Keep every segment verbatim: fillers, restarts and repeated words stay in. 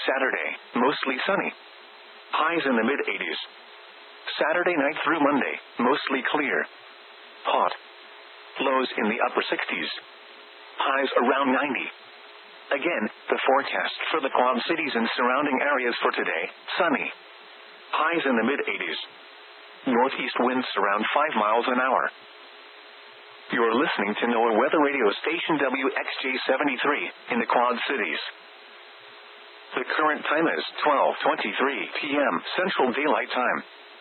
Saturday, mostly sunny. Highs in the mid eighties. Saturday night through Monday, mostly clear. Hot. Lows in the upper sixties. Highs around ninety. Again, the forecast for the Quad Cities and surrounding areas for today, sunny. Highs in the mid eighties. Northeast winds around five miles an hour. You're listening to NOAA Weather Radio Station W X J seventy-three in the Quad Cities. The current time is twelve twenty-three p m Central Daylight Time.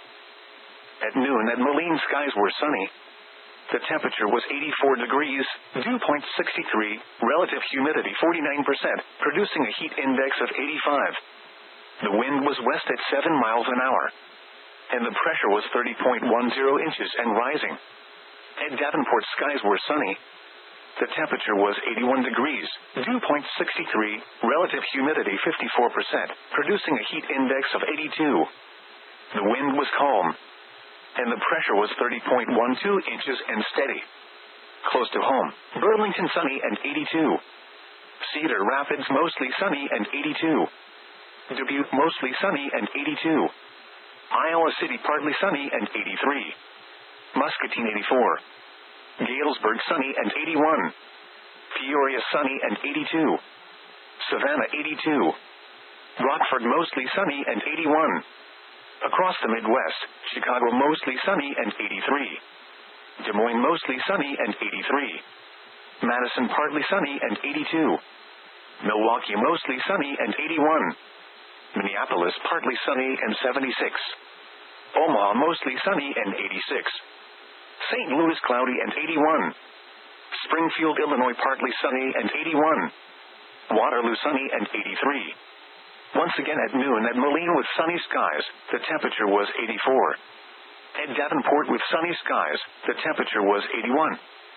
At noon at Moline, skies were sunny. The temperature was eighty-four degrees, dew point sixty-three, relative humidity forty-nine percent, producing a heat index of eighty-five. The wind was west at seven miles an hour. And the pressure was thirty point one zero inches and rising. At Davenport, skies were sunny. The temperature was eighty-one degrees, dew point sixty-three, relative humidity fifty-four percent, producing a heat index of eighty-two. The wind was calm. And the pressure was thirty point one two inches and steady. Close to home, Burlington sunny and eighty-two. Cedar Rapids mostly sunny and eighty-two. Dubuque mostly sunny and eighty-two. Iowa City partly sunny and eighty-three. Muscatine eighty-four. Galesburg sunny and eighty-one. Peoria sunny and eighty-two. Savannah eighty-two. Rockford mostly sunny and eighty-one. Across the Midwest, Chicago mostly sunny and eighty-three. Des Moines mostly sunny and eighty-three. Madison partly sunny and eighty-two. Milwaukee mostly sunny and eighty-one. Minneapolis partly sunny and seventy-six. Omaha mostly sunny and eighty-six. Saint Louis cloudy and eighty-one. Springfield, Illinois partly sunny and eighty-one. Waterloo sunny and eighty-three. Once again at noon at Moline with sunny skies, the temperature was eighty-four. At Davenport with sunny skies, the temperature was eighty-one.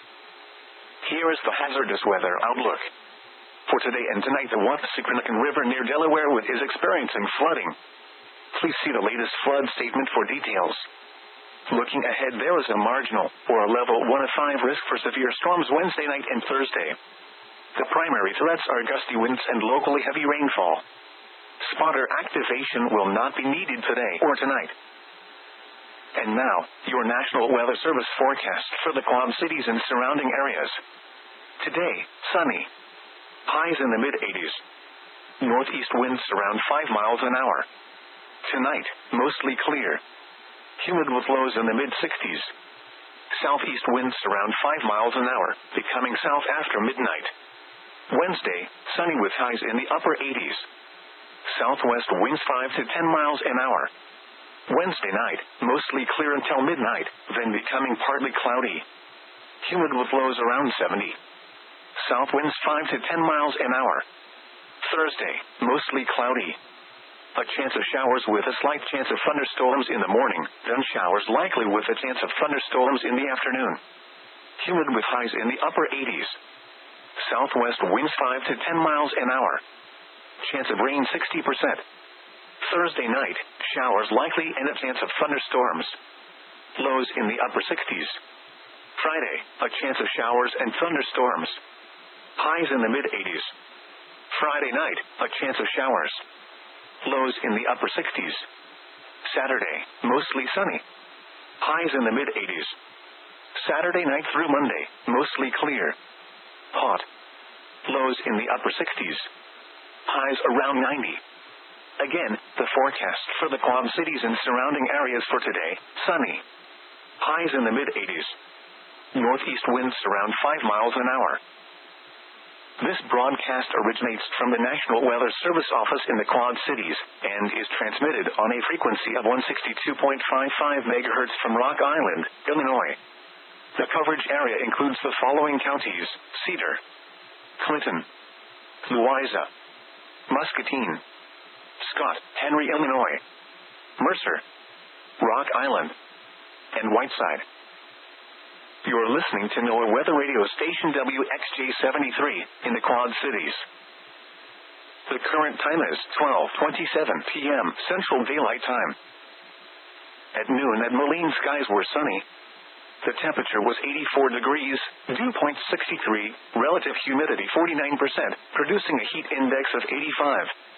Here is the hazardous weather outlook. For today and tonight, the Wappassikanakan River near Delaware is experiencing flooding. Please see the latest flood statement for details. Looking ahead, there is a marginal, or a level one of five risk for severe storms Wednesday night and Thursday. The primary threats are gusty winds and locally heavy rainfall. Spotter activation will not be needed today or tonight. And now, your National Weather Service forecast for the Quad Cities and surrounding areas. Today, sunny. Highs in the mid eighties. Northeast winds around five miles an hour. Tonight, mostly clear. Humid with lows in the mid sixties. Southeast winds around five miles an hour, becoming south after midnight. Wednesday, sunny with highs in the upper eighties. Southwest winds five to ten miles an hour. Wednesday night, mostly clear until midnight, then becoming partly cloudy. Humid with lows around seventy. South winds five to ten miles an hour. Thursday, mostly cloudy. A chance of showers with a slight chance of thunderstorms in the morning, then showers likely with a chance of thunderstorms in the afternoon. Humid with highs in the upper eighties. Southwest winds five to ten miles an hour. Chance of rain sixty percent. Thursday night, showers likely and a chance of thunderstorms. Lows in the upper sixties. Friday, a chance of showers and thunderstorms. Highs in the mid eighties. Friday night, a chance of showers. Lows in the upper sixties. Saturday, mostly sunny. Highs in the mid eighties. Saturday night through Monday, mostly clear. Hot. Lows in the upper sixties. Highs around ninety. Again, the forecast for the Quad Cities and surrounding areas for today, sunny. Highs in the mid eighties. Northeast winds around five miles an hour. This broadcast originates from the National Weather Service office in the Quad Cities, and is transmitted on a frequency of one sixty-two point five five megahertz from Rock Island, Illinois. The coverage area includes the following counties: Cedar, Clinton, Louisa, Muscatine, Scott, Henry, Illinois, Mercer, Rock Island, and Whiteside. You're listening to NOAA Weather Radio Station W X J seventy-three in the Quad Cities. The current time is twelve twenty-seven p m Central Daylight Time. At noon at Moline, skies were sunny. The temperature was eighty-four degrees, dew point sixty-three, relative humidity forty-nine percent, producing a heat index of eighty-five.